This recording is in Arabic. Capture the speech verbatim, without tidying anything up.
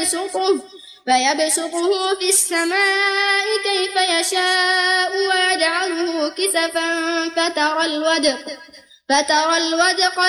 فيبسطه فيبسطه في السماء كيف يشاء ويجعله كسفا فترى الودق فترى الودق